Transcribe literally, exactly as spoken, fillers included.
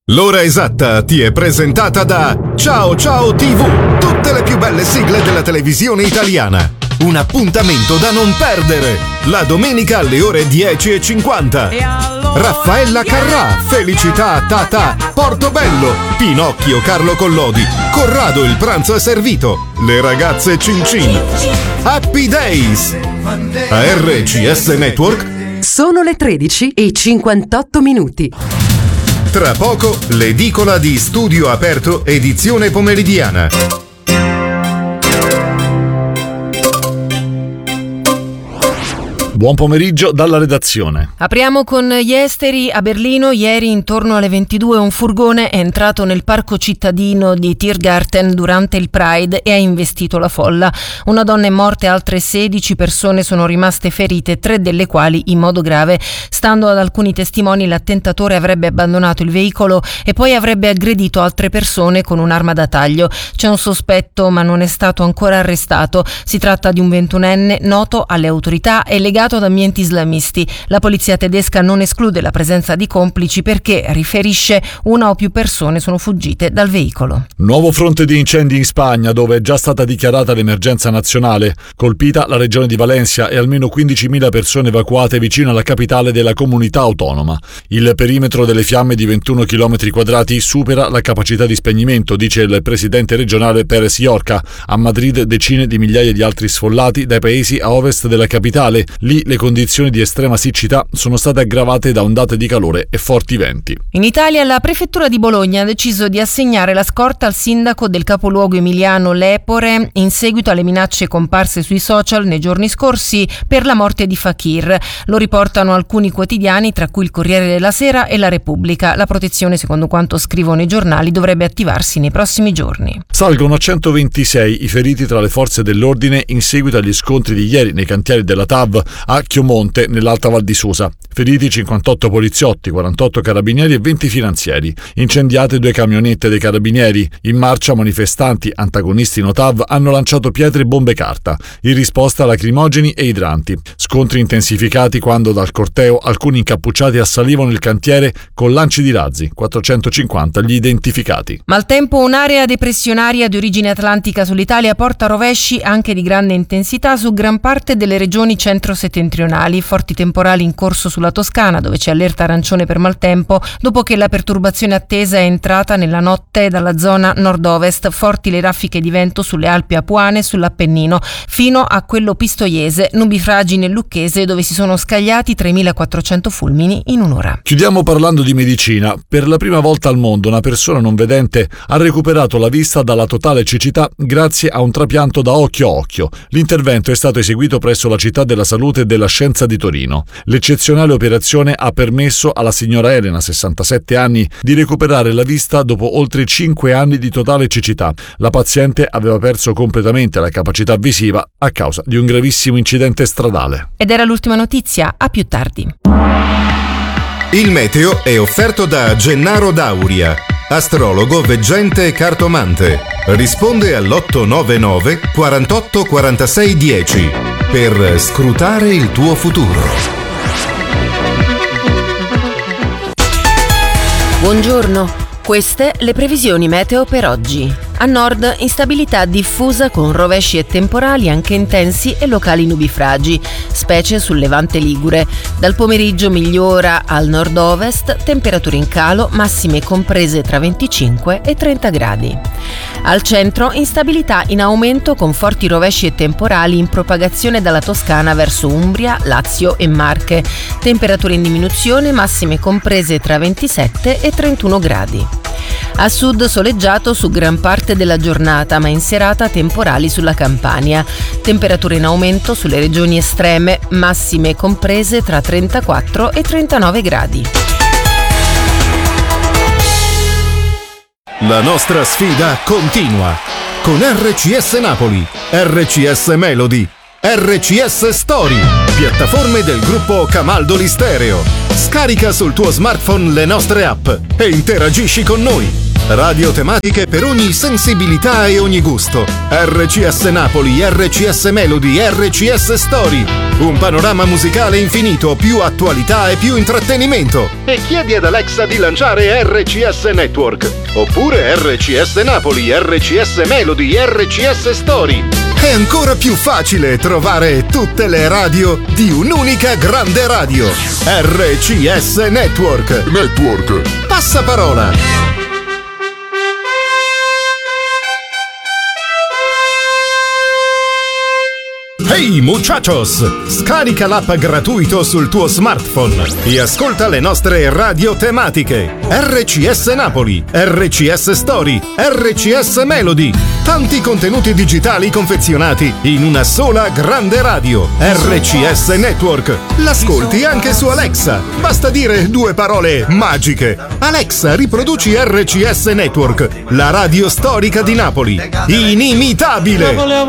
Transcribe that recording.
L'ora esatta ti è presentata da Ciao Ciao tivù, tutte le più belle sigle della televisione italiana. Un appuntamento da non perdere, la domenica alle ore dieci e cinquanta. Raffaella Carrà, Felicità Tata, Portobello, Pinocchio Carlo Collodi, Corrado il pranzo è servito, le ragazze Cin Cin, Happy Days. A R C S Network sono le tredici e cinquantotto minuti. Tra poco l'edicola di Studio Aperto edizione pomeridiana. Buon pomeriggio dalla redazione. Apriamo con gli esteri. A Berlino ieri intorno alle ventidue un furgone è entrato nel parco cittadino di Tiergarten durante il Pride e ha investito la folla. Una donna è morta e altre sedici persone sono rimaste ferite, tre delle quali in modo grave. Stando ad alcuni testimoni, l'attentatore avrebbe abbandonato il veicolo e poi avrebbe aggredito altre persone con un'arma da taglio. C'è un sospetto ma non è stato ancora arrestato. Si tratta di un ventunenne noto alle autorità e legato ad ambienti islamisti. La polizia tedesca non esclude la presenza di complici perché, riferisce, una o più persone sono fuggite dal veicolo. Nuovo fronte di incendi in Spagna, dove è già stata dichiarata l'emergenza nazionale. Colpita la regione di Valencia e almeno quindicimila persone evacuate vicino alla capitale della comunità autonoma. Il perimetro delle fiamme di ventuno chilometri quadrati supera la capacità di spegnimento, dice il presidente regionale Pérez Llorca. A Madrid decine di migliaia di altri sfollati dai paesi a ovest della capitale. Lì le condizioni di estrema siccità sono state aggravate da ondate di calore e forti venti. In Italia la prefettura di Bologna ha deciso di assegnare la scorta al sindaco del capoluogo emiliano Lepore in seguito alle minacce comparse sui social nei giorni scorsi per la morte di Fakir. Lo riportano alcuni quotidiani, tra cui il Corriere della Sera e la Repubblica. La protezione, secondo quanto scrivono i giornali, dovrebbe attivarsi nei prossimi giorni. Salgono a centoventisei i feriti tra le forze dell'ordine in seguito agli scontri di ieri nei cantieri della T A V a Chiomonte, nell'Alta Val di Susa. Feriti cinquantotto poliziotti, quarantotto carabinieri e venti finanzieri. Incendiate due camionette dei carabinieri. In marcia manifestanti, antagonisti no T A V, hanno lanciato pietre e bombe carta. In risposta lacrimogeni e idranti. Scontri intensificati quando dal corteo alcuni incappucciati assalivano il cantiere con lanci di razzi, quattrocentocinquanta gli identificati. Maltempo, un'area depressionaria di origine atlantica sull'Italia porta rovesci anche di grande intensità su gran parte delle regioni centro-settentrionali. Forti temporali in corso sulla Toscana, dove c'è allerta arancione per maltempo, dopo che la perturbazione attesa è entrata nella notte dalla zona nord-ovest. Forti le raffiche di vento sulle Alpi Apuane e sull'Appennino, fino a quello pistoiese, nubifragi nel Lucchese, dove si sono scagliati tremilaquattrocento fulmini in un'ora. Chiudiamo parlando di medicina. Per la prima volta al mondo una persona non vedente ha recuperato la vista dalla totale cecità grazie a un trapianto da occhio a occhio. L'intervento è stato eseguito presso la Città della Salute e della Scienza di Torino. L'eccezionale operazione ha permesso alla signora Elena, sessantasette anni, di recuperare la vista dopo oltre cinque anni di totale cecità. La paziente aveva perso completamente la capacità visiva a causa di un gravissimo incidente stradale. Ed era l'ultima notizia, a più tardi. Il meteo è offerto da Gennaro Dauria, astrologo, veggente e cartomante. Risponde all'otto nove nove quarantotto quarantasei dieci per scrutare il tuo futuro. Buongiorno, queste le previsioni meteo per oggi. A nord instabilità diffusa con rovesci e temporali anche intensi e locali nubifragi, specie sul levante ligure. Dal pomeriggio migliora al nord-ovest, temperature in calo, massime comprese tra venticinque e trenta gradi. Al centro instabilità in aumento con forti rovesci e temporali in propagazione dalla Toscana verso Umbria, Lazio e Marche. Temperature in diminuzione, massime comprese tra ventisette e trentuno gradi. A sud soleggiato su gran parte della giornata, ma in serata temporali sulla Campania. Temperature in aumento sulle regioni estreme, massime comprese tra trentaquattro e trentanove gradi. La nostra sfida continua con R C S Napoli, R C S Melody, R C S Story, piattaforme del gruppo Camaldoli Stereo. Scarica sul tuo smartphone le nostre app e interagisci con noi. Radio tematiche per ogni sensibilità e ogni gusto. R C S Napoli, R C S Melody, R C S Story. Un panorama musicale infinito, più attualità e più intrattenimento. E chiedi ad Alexa di lanciare R C S Network. Oppure R C S Napoli, R C S Melody, R C S Story. È ancora più facile trovare tutte le radio di un'unica grande radio. R C S Network. Network. Passaparola. Hey muchachos! Scarica l'app gratuito sul tuo smartphone e ascolta le nostre radio tematiche. R C S Napoli, R C S Story, R C S Melody. Tanti contenuti digitali confezionati in una sola grande radio. R C S Network. L'ascolti anche su Alexa. Basta dire due parole magiche. Alexa, riproduci R C S Network, la radio storica di Napoli. Inimitabile!